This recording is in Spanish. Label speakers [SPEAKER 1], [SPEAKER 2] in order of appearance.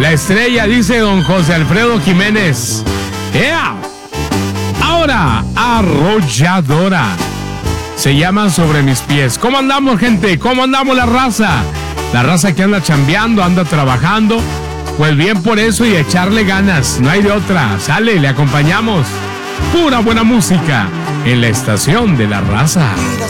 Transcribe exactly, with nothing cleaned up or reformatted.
[SPEAKER 1] La estrella, dice don José Alfredo Jiménez. ¡Ea! Ahora, arrolladora. Se llama Sobre mis pies. ¿Cómo andamos, gente? ¿Cómo andamos la raza? La raza que anda chambeando, anda trabajando. Pues bien por eso y echarle ganas. No hay de otra. Sale, le acompañamos. Pura buena música en la estación de la raza.